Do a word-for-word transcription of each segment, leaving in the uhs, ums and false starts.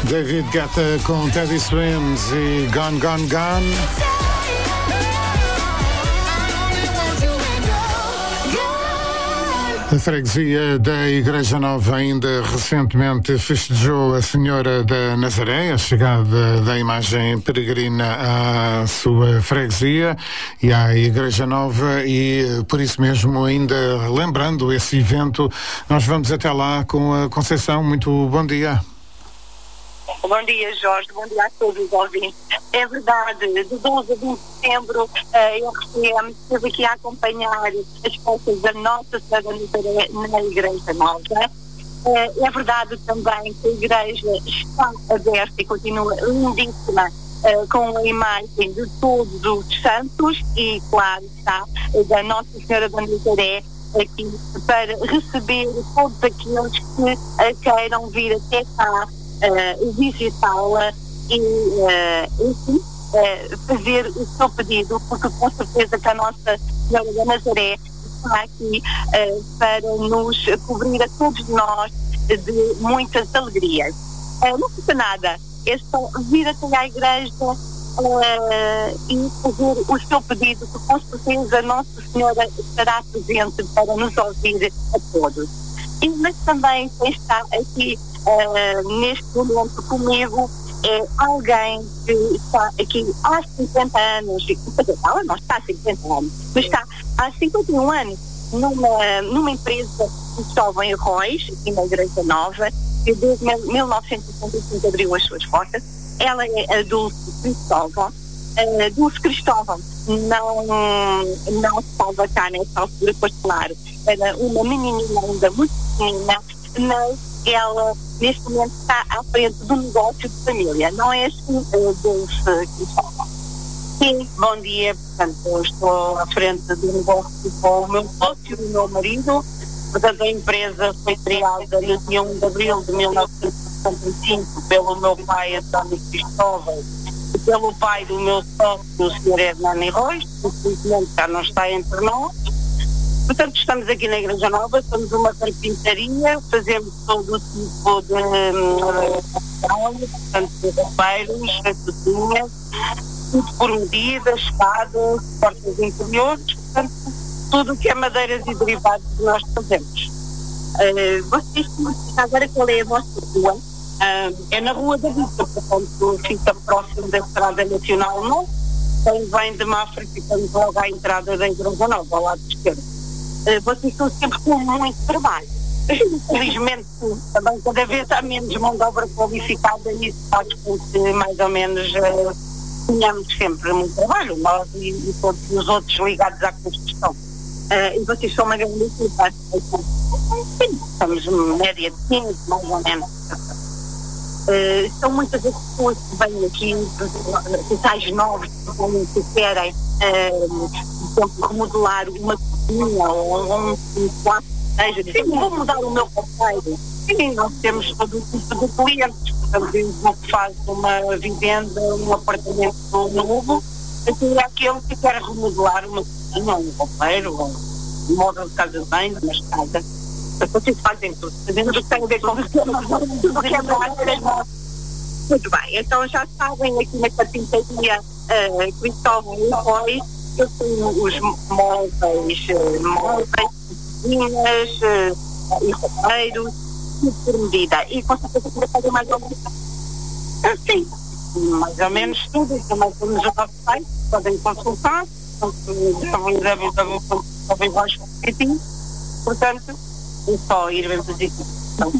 David Guetta com Teddy Swims e Gone, Gone, Gone. A freguesia da Igreja Nova ainda recentemente festejou a Senhora da Nazaré, a chegada da imagem peregrina à sua freguesia e à Igreja Nova, e por isso mesmo, ainda lembrando esse evento, nós vamos até lá com a Conceição. Muito bom dia. Bom dia, Jorge. Bom dia a todos os ouvintes. É verdade, de doze a vinte de setembro, a R T M esteve aqui a acompanhar as festas da Nossa Senhora da Nazaré na Igreja Nova. É verdade também que a Igreja está aberta e continua lindíssima, com a imagem de todos os santos e, claro, está da Nossa Senhora da Nazaré aqui para receber todos aqueles que queiram vir até cá Uh, visitá-la e, uh, enfim, uh, fazer o seu pedido, porque com certeza que a Nossa Senhora da Nazaré está aqui uh, para nos cobrir a todos nós de muitas alegrias. Uh, não custa nada, é só vir até à igreja uh, e fazer o seu pedido, porque com certeza a Nossa Senhora estará presente para nos ouvir a todos. E, mas também quem está aqui uh, neste momento comigo é alguém que está aqui há cinquenta anos, ela não está há cinquenta anos, mas está há cinquenta e um anos numa, numa empresa de Cristóvão Arroz, aqui na Igreja Nova, que desde mil novecentos e setenta e cinco abriu as suas portas. Ela é a Dulce Cristóvão. Uh, Dulce Cristóvão não, não estava cá nessa altura, pois claro, era uma menininha ainda muito pequenina, mas ela neste momento está à frente do negócio de família, não é assim, uh, Dulce Cristóvão? Sim, bom dia. Portanto, eu estou à frente do negócio com o meu sócio e o meu marido. Portanto, a empresa foi criada no dia um de abril de mil novecentos e setenta e cinco pelo meu pai, António Cristóvão, e pelo pai do meu sócio, o senhor Hernani Reis, que infelizmente já não está entre nós. Portanto, estamos aqui na Igreja Nova, somos uma carpintaria, fazemos todo o tipo de uh, portanto, de roupeiros, cozinhas, tudo por medidas, escadas, portas interiores, portanto, tudo o que é madeiras e derivados que nós fazemos. Uh, vocês, agora qual é a vossa rua? Uh, é na Rua da Vista, portanto, fica próximo da Estrada Nacional nove, quem vem de Mafra, ficamos logo à entrada da Igreja Nova, ao lado esquerdo. Uh, vocês estão sempre com muito trabalho. Infelizmente, também cada vez há menos mão de obra qualificada e isso faz com que, mais ou menos, uh, tenhamos sempre muito trabalho, nós e, e todos os outros ligados à construção. Uh, e vocês são uma grande equipa. Somos média de cinco, mais ou menos. Uh, são muitas as pessoas que vêm aqui, casais novos que querem, uh, por exemplo, remodelar uma cozinha ou um, um quarto, seja, sim, vou mudar o meu parceiro. Sim, nós temos todo o tipo de clientes, portanto, o que faz uma vivenda, um apartamento novo, assim, é aquele que quer remodelar uma cozinha, um roupeiro, ou um móvel de casa de banho, uma escada. Vocês fazem tudo, fazendo o que tem a ver com tudo que é bom. Muito bem, então já sabem, aqui na carpintaria uh, Cristóvão e Arroz, eu tenho os móveis, uh, móveis, cozinhas uh, e roupeiros, tudo por medida. E com certeza que vai fazer mais ou menos. Uh, sim, mais ou menos tudo. Também temos o nosso site, podem consultar, w w w ponto arroz ponto pt. Portanto, é só ir ver fazer isso.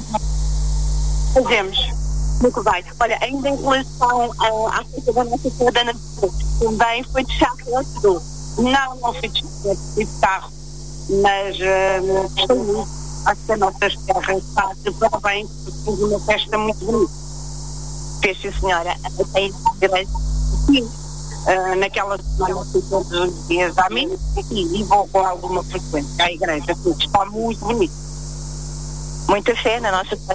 Fazemos. Muito bem. Olha, ainda em relação à festa da Nossa Senhora da Nazaré, também foi de charro e ajudou. Não, não foi de charro, foi de carro. Mas uh, gostei muito. Acho que a nossa terra está de parabéns, porque fez uma festa muito bonita. Fez, sim, senhora. Até ir à igreja. Sim. Uh, naquela semana fui todos os dias à missa e, e vou com alguma frequência à igreja, porque está muito bonito. Muita fé na nossa